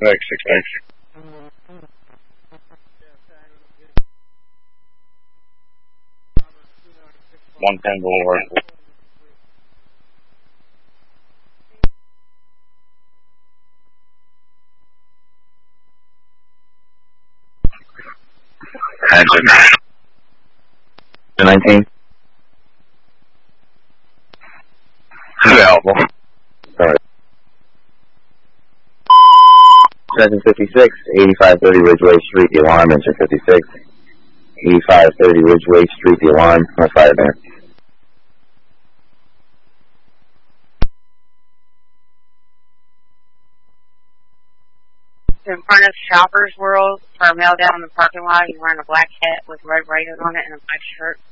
Thanks, 110 Boulevard. Engine. 19. Available. Sorry. 756, 8530 Ridgeway Street, the alarm, engine 56. 8530 Ridgeway Street, the alarm, my fire there. In front of Shoppers World, for a male down in the parking lot, he's wearing a black hat with red raiders on it and a black shirt.